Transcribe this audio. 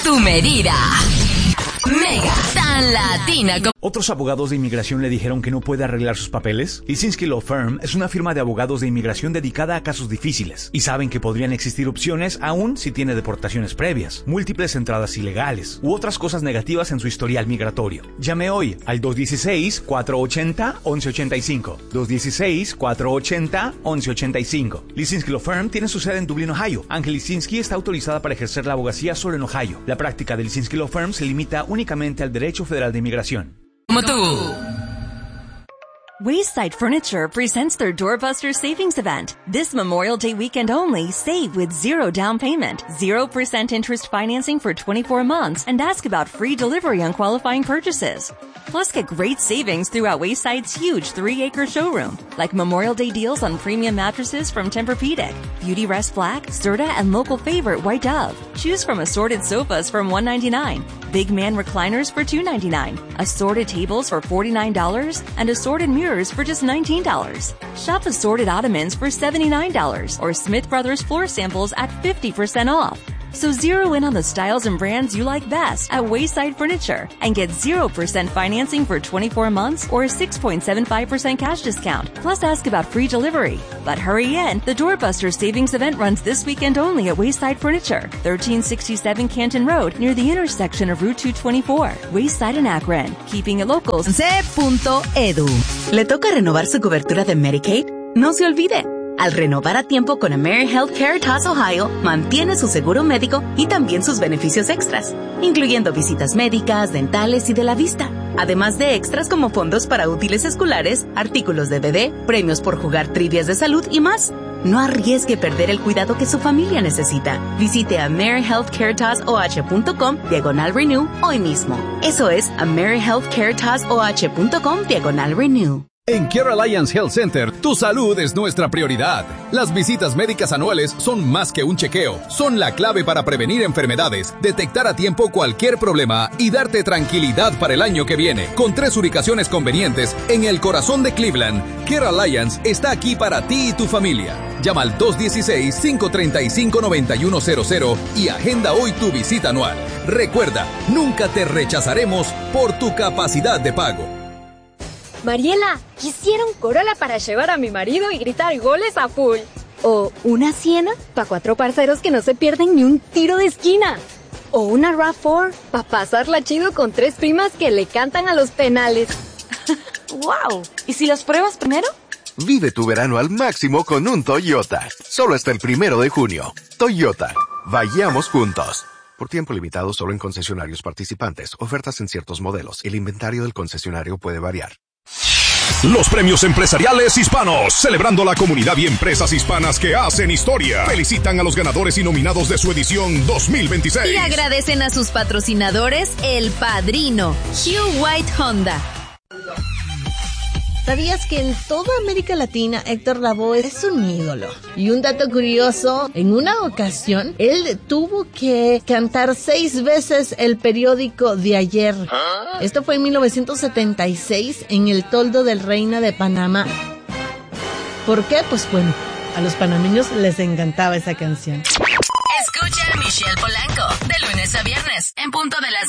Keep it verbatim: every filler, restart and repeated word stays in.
A tu medida. Mega, tan latina como... ¿Otros abogados de inmigración le dijeron que no puede arreglar sus papeles? Lisinski Law Firm es una firma de abogados de inmigración dedicada a casos difíciles y saben que podrían existir opciones aún si tiene deportaciones previas, múltiples entradas ilegales u otras cosas negativas en su historial migratorio. Llame hoy al dos uno seis, cuatro ocho cero, once ochenta y cinco. dos uno seis, cuatro ocho cero, once ochenta y cinco. Lisinski Law Firm tiene su sede en Dublín, Ohio. Ángel Lisinski está autorizada para ejercer la abogacía solo en Ohio. La práctica de Lisinski Law Firm se limita únicamente al derecho federal de inmigración. Como tú. Wayside Furniture presents their Doorbuster Savings Event. This Memorial Day weekend only, save with zero down payment, zero percent interest financing for twenty-four months, and ask about free delivery on qualifying purchases. Plus, get great savings throughout Wayside's huge three-acre showroom, like Memorial Day deals on premium mattresses from Tempur-Pedic, Beautyrest Black, Serta, and local favorite White Dove. Choose from assorted sofas from one hundred ninety-nine dollars, big man recliners for two hundred ninety-nine dollars, assorted tables for forty-nine dollars, and assorted mirrors for just nineteen dollars. Shop assorted ottomans for seventy-nine dollars, or Smith Brothers floor samples at fifty percent off. So zero in on the styles and brands you like best at Wayside Furniture and get zero percent financing for twenty-four months or a six point seven five percent cash discount. Plus ask about free delivery. But hurry in, the Doorbuster Savings Event runs this weekend only at Wayside Furniture, thirteen sixty-seven Canton Road near the intersection of Route two twenty-four, Wayside and Akron. Keeping it local. C punto edu. ¿Le toca renovar su cobertura de Medicaid? No se olvide. Al renovar a tiempo con AmeriHealth Caritas Ohio, mantiene su seguro médico y también sus beneficios extras, incluyendo visitas médicas, dentales y de la vista. Además de extras como fondos para útiles escolares, artículos de bebé, premios por jugar trivias de salud y más. No arriesgue perder el cuidado que su familia necesita. Visite AmeriHealthCaritasoh.com diagonal renew hoy mismo. Eso es AmeriHealthCaritasoh.com diagonal renew. En Care Alliance Health Center, tu salud es nuestra prioridad. Las visitas médicas anuales son más que un chequeo. Son la clave para prevenir enfermedades, detectar a tiempo cualquier problema y darte tranquilidad para el año que viene. Con tres ubicaciones convenientes en el corazón de Cleveland, Care Alliance está aquí para ti y tu familia. Llama al dos uno seis, cinco tres cinco, nueve uno cero cero y agenda hoy tu visita anual. Recuerda, nunca te rechazaremos por tu capacidad de pago. Mariela, quisiera un Corolla para llevar a mi marido y gritar goles a full. O una Siena para cuatro parceros que no se pierden ni un tiro de esquina. O una RAV cuatro para pasarla chido con tres primas que le cantan a los penales. ¡Wow! ¿Y si las pruebas primero? Vive tu verano al máximo con un Toyota. Solo hasta el primero de junio. Toyota. Vayamos juntos. Por tiempo limitado solo en concesionarios participantes. Ofertas en ciertos modelos. El inventario del concesionario puede variar. Los premios empresariales hispanos, celebrando la comunidad y empresas hispanas que hacen historia. Felicitan a los ganadores y nominados de su edición dos mil veintiséis. Y agradecen a sus patrocinadores, El Padrino, Hugh White Honda. ¿Sabías que en toda América Latina Héctor Lavoe es un ídolo? Y un dato curioso, en una ocasión, él tuvo que cantar seis veces el periódico de ayer. Esto fue en mil novecientos setenta y seis en el toldo del Reina de Panamá. ¿Por qué? Pues bueno, a los panameños les encantaba esa canción. Escucha a Michelle Polanco de lunes a viernes en punto de las